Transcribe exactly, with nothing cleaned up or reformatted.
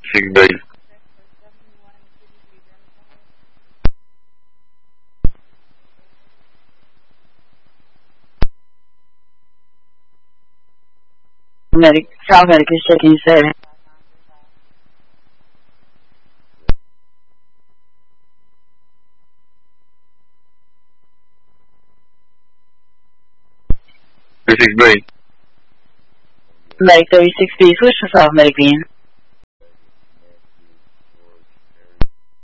six B. Medic, South Medic is checking seven. thirty-six B. Medic thirty-six B, switch to South Medic again.